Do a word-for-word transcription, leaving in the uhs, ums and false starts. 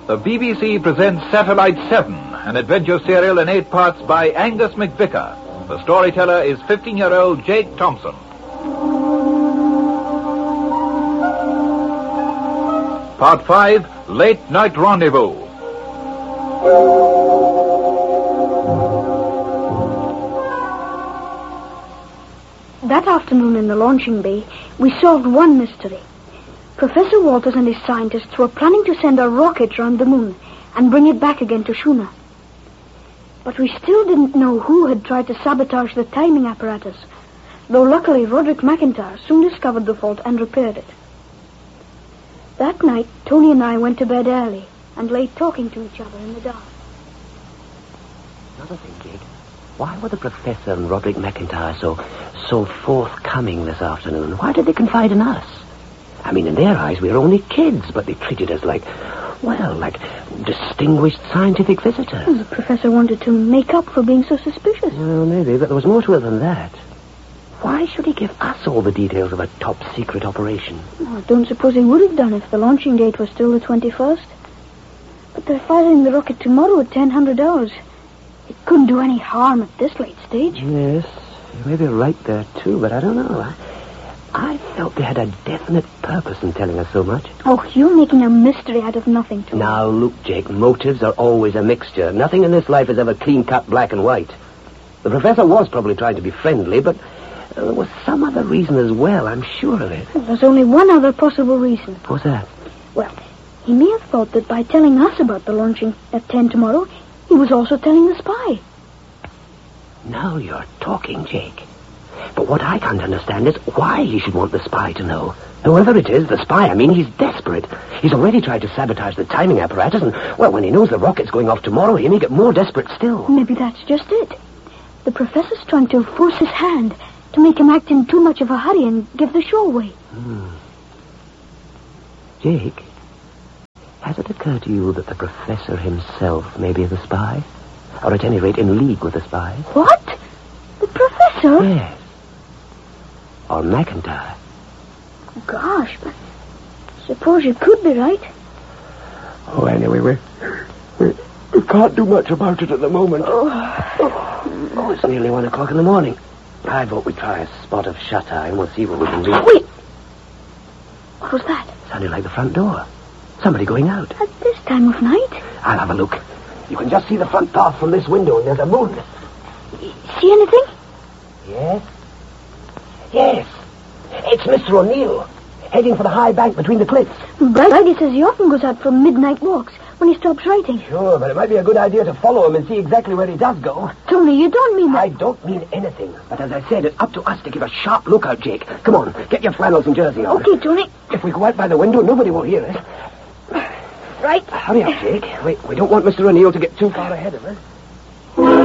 The B B C presents Satellite seven, an adventure serial in eight parts by Angus McVicker. The storyteller is fifteen-year-old Jake Thompson. Part five, Late Night Rendezvous. That afternoon in the launching bay, we solved one mystery. Professor Walters and his scientists were planning to send a rocket round the moon and bring it back again to Shuna. But we still didn't know who had tried to sabotage the timing apparatus, though luckily Roderick McIntyre soon discovered the fault and repaired it. That night, Tony and I went to bed early and lay talking to each other in the dark. Another thing, Jake. Why were the professor and Roderick McIntyre so so forthcoming this afternoon? Why did they confide in us? I mean, in their eyes, we were only kids, but they treated us like, well, like distinguished scientific visitors. Well, the professor wanted to make up for being so suspicious. Well, maybe, but there was more to it than that. Why should he give us all the details of a top-secret operation? Well, I don't suppose he would have done if the launching date was still the twenty-first. But they're firing the rocket tomorrow at ten hundred hours. It couldn't do any harm at this late stage. Yes, you may be right there, too, but I don't know. I, I felt they had a definite purpose in telling us so much. Oh, you're making a mystery out of nothing, Tony. Now, look, Jake, motives are always a mixture. Nothing in this life is ever clean-cut black and white. The professor was probably trying to be friendly, but uh, there was some other reason as well, I'm sure of it. Well, there's only one other possible reason. What's that? Well, he may have thought that by telling us about the launching at ten tomorrow, he was also telling the spy. Now you're talking, Jake. But what I can't understand is why he should want the spy to know. Whoever it is, the spy, I mean, he's desperate. He's already tried to sabotage the timing apparatus, and, well, when he knows the rocket's going off tomorrow, he may get more desperate still. Maybe that's just it. The professor's trying to force his hand to make him act in too much of a hurry and give the show away. Hmm. Jake, has it occurred to you that the professor himself may be the spy? Or at any rate in league with the spy? What? The professor? Yes. Or McIntyre. Gosh, but suppose you could be right. Oh, anyway, we, we, we can't do much about it at the moment. Oh. Oh, oh it's nearly one o'clock in the morning. I vote we try a spot of shut-eye and we'll see what we can do. Wait! What was that? Sounded like the front door. Somebody going out. At this time of night? I'll have a look. You can just see the front path from this window, and there's a moon. See anything? Yes. Yes. It's Mister O'Neill, heading for the high bank between the cliffs. Brady says he often goes out for midnight walks when he stops writing. Sure, but it might be a good idea to follow him and see exactly where he does go. Tony, you don't mean that. I don't mean anything. But as I said, it's up to us to give a sharp lookout, Jake. Come on, get your flannels and jersey on. Okay, Tony. If we go out by the window, nobody will hear us. Right. Hurry up, Jake. Wait, we don't want Mister O'Neill to get too far ahead of us.